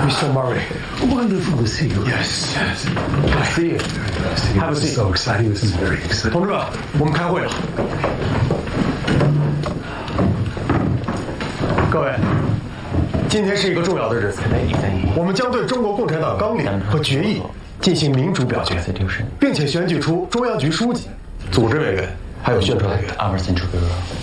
Mr. Murray. Wonderful to see you. Yes. See you. Have a seat. So exciting. This is very exciting. 同志们，我们开会了。各位，今天是一个重要的日子，我们将对中国共产党纲领和决议进行民主表决，并且选举出中央局书记、组织委员还有宣传委员。